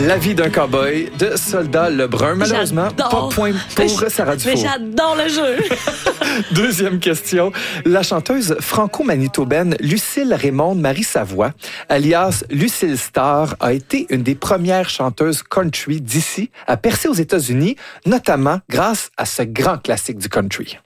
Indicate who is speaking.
Speaker 1: La vie d'un cow-boy de Soldat Lebrun. Malheureusement, pas point pour Sarah Dufour.
Speaker 2: Mais j'adore le jeu.
Speaker 1: Deuxième question. La chanteuse franco-manitobaine Lucille Raymonde Marie Savoie, alias Lucille Star, a été une des premières chanteuses country d'ici à percer aux États-Unis, notamment grâce à ce grand classique du country.